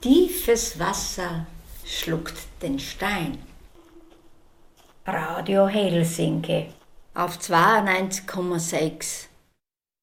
Tiefes Wasser schluckt den Stein. Radio Helsinki Auf 92,6